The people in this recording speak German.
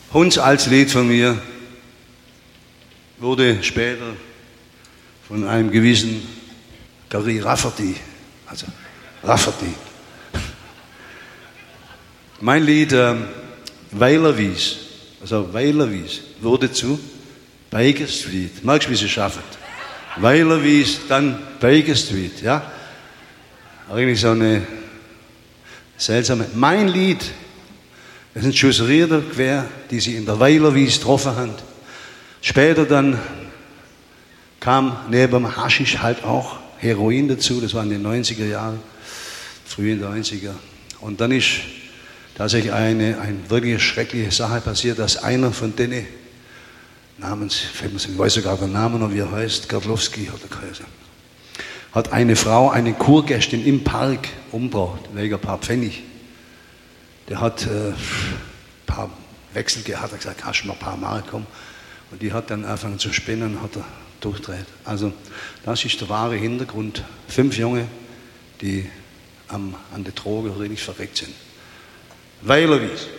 Hundsalz Lied von mir wurde später von einem gewissen Gary Rafferty, also Rafferty. Mein Lied Weilerwies, also Weilerwies, wurde zu Baker Street. Merkst du, wie sie schaffen? Weilerwies, dann Baker Street, ja? Eigentlich so eine seltsame. Mein Lied, das sind Schussrieder quer, die sie in der Weilerwies getroffen haben. Später dann kam neben dem Haschisch halt auch Heroin dazu, das war in den 90er Jahren, frühen 90er. Und dann ist tatsächlich eine wirklich schreckliche Sache passiert, dass einer von denen, ich weiß sogar den Namen noch, wie er heißt, Gardlowski hat er geheißen, hat eine Frau, eine Kurgästin im Park umgebracht, wegen ein paar Pfennig. Der hat ein paar Wechsel gehabt, hat gesagt, kannst du mal ein paar Mal kommen. Und die hat dann angefangen zu spinnen, hat er durchdreht. Also das ist der wahre Hintergrund. 5 Junge, die an der Droge richtig verreckt sind. Weilerwies.